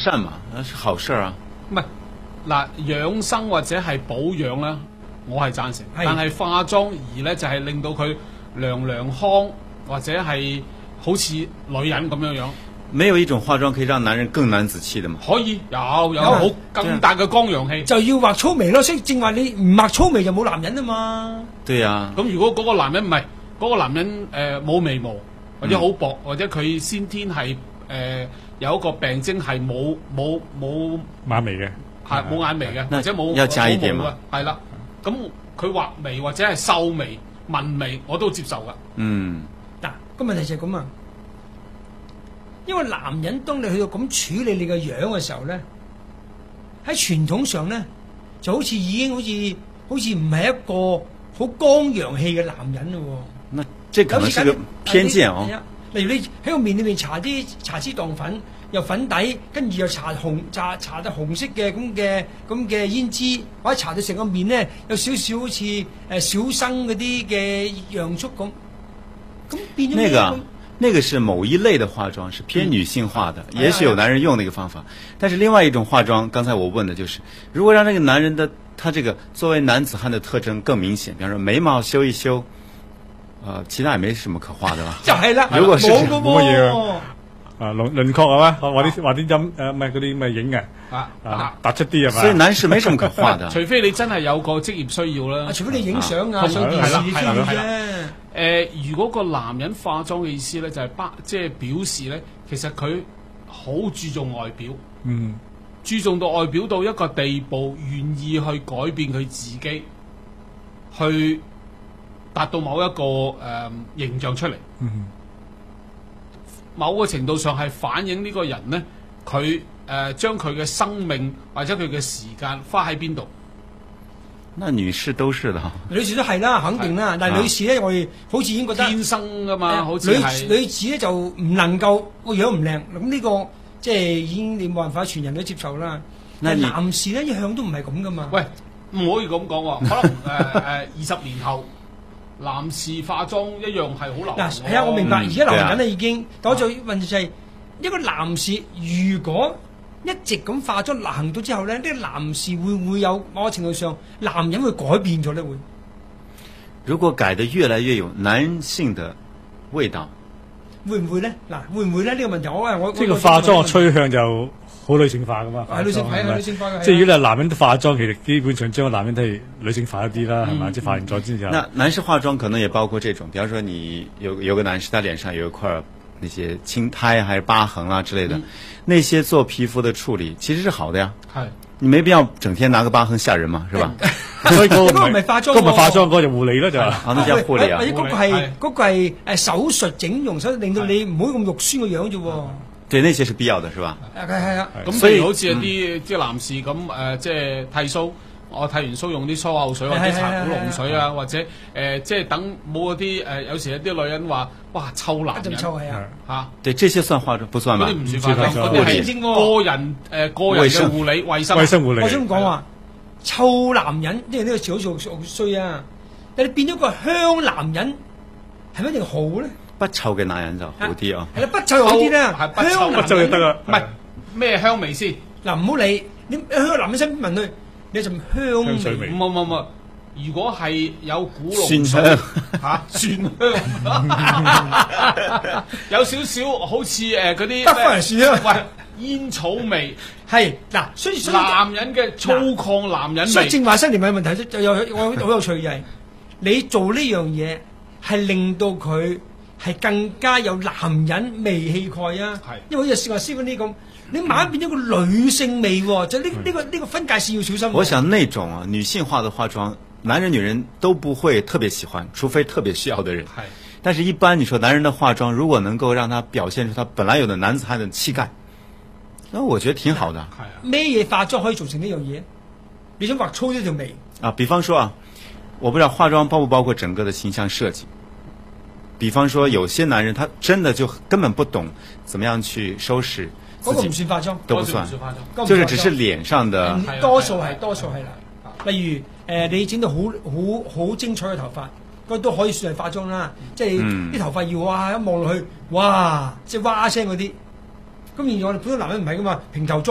善嘛，那是好事啊。 唔係嗱，養生或者係保養咧，我係贊成。 係但係化妝而咧就係令到佢娘娘腔，或者係好似女人咁樣樣。 沒有一種化妝可以讓男人更男子氣的嘛？ 可以有好更大嘅光陽氣。 就要畫粗眉咯，所以正話你唔畫粗眉就冇男人啊嘛。 對呀。 咁如果嗰個男人唔係嗰個男人冇眉毛，或者好薄，或者佢先天係有一個病徵係冇眼眉嘅， 係冇眼眉嘅，或者冇要加一點嘛。 係啦，咁佢畫眉或者係秀眉、紋眉，我都接受噶。 嗱，個問題就係咁啊。因為男人當你去到咁處理你個樣嘅時候咧，喺傳統上咧就好似已經好似唔係一個好光陽氣嘅男人咯。 那這可能是個偏見哦。 例如你喺個面裏面搽啲茶脂當粉，又粉底，跟住又搽到紅色嘅咁嘅胭脂，或者搽到成個面咧有少少好似小生嗰啲嘅樣速咁，咁變咗咩？ 那個是某一類的化妝，是偏女性化的，也許有男人用那個方法。但是另外一種化妝，剛才我問的就是，如果讓那個男人的他這個作為男子漢的特徵更明顯，比方說眉毛修一修，其他也沒什麼可畫的吧？ 就係啦， 如果是冇噶冇乜嘢輪廓係嘛？畫啲陰唔係嗰啲咩影啊，突出啲係嘛？ 所以男士沒什麼可畫的， 除非你真係有個職業需要啦。 除非你影相啊，上電視嘅需要啫。 如果個男人化妝嘅意思咧，就係即係表示咧，其實佢好注重外表，注重到外表到一個地步，願意去改變佢自己，去達到某一個形象出嚟。某個程度上係反映呢個人咧，佢將佢嘅生命或者佢嘅時間花喺邊度。 那女士都是的， 女士都係啦，肯定啦。但係女士咧，我哋好似已經覺得天生噶嘛，好似係女子咧就唔能夠個樣唔靚，咁呢個即係已經你冇辦法全人都接受啦。但係男士咧一向都唔係咁噶嘛。 喂，唔可以咁講喎，可能20年後。男士化妝一樣係好流行。 嗱，係啊，我明白。而家流行緊啦已經。但我最問題就係一個男士，如果一直咁化妝流行到之後咧，呢個男士會唔會有某個程度上，男人會改變咗咧？會。 如果改得越來越有男性的味道， 會唔會咧？嗱，會唔會咧？呢個問題我即係個化妝嘅趨向就好女性化噶嘛。 係女性化，係女性化嘅。 即係如果你係男人都化妝，其實基本上將個男人都係女性化一啲啦，係嘛？即係化完妝之後。 那男士化妝可能也包括這種，比方說你有個男士，他臉上有一塊那些青苔還是疤痕啊之類的，那些做皮膚的處理其實是好的呀。 係。 你沒必要整天拿個疤痕嚇人嘛，是吧？ 所以嗰個唔係化妝， 嗰個唔係化妝，嗰個就護理啦就。 那叫護理啊。 或者嗰個係手術整容，所以令到你唔好咁肉酸個樣啫喎。 對，那些是必要的，是吧？ 係啊。 咁譬如好似啲即係男士咁即係剃須，我剃完須用啲粗口水或者搽古龍水啊，或者即係等冇嗰啲有時有啲女人話哇臭男人嚇。 對，這些算化妝不算吧？ 嗰啲唔算化妝，嗰啲係個人嘅護理衞生護理。 我想講話臭男人，因為呢個詞好衰啊！但你變咗個香男人，係咪一定好咧？ 不臭嘅男人就好啲啊！ 係啦，不臭好啲啦， 香不臭就得啦。 唔係咩香味先？ 嗱，唔好理你香男人身邊聞去，你一陣香味。 唔，如果係有古龍蒜香嚇蒜香，有少少好似嗰啲得翻嚟蒜香， 喂煙草味係嗱，所以男人嘅粗犷男人味。 所以正話新年嘅問題就好有趣嘅係，你做呢樣嘢係令到佢。係更加有男人味氣概啊！因為好似話師傅呢咁，你慢慢變咗個女性味喎，就呢個分界線要小心。 我想那種啊女性化的化妝，男人女人都不會特別喜歡，除非特別需要的人。但是一般你說男人的化妝，如果能夠讓他表現出他本來有的男子漢的氣概，那我覺得挺好的。 咩嘢化妝可以做成呢樣嘢？你想畫粗呢條眉啊？比方說啊，我不知道化妝包不包括整個的形象設計。比方說，有些男人他真的就根本不懂怎麼樣去收拾自己， 嗰個唔算化妝， 都不算，就是只是臉上的。 多數係啦。例如你整到好精彩嘅頭髮，嗰都可以算係化妝啦。即係啲頭髮要哇一望落去，哇即係哇聲嗰啲。咁而我哋普通男人唔係噶嘛，平頭裝。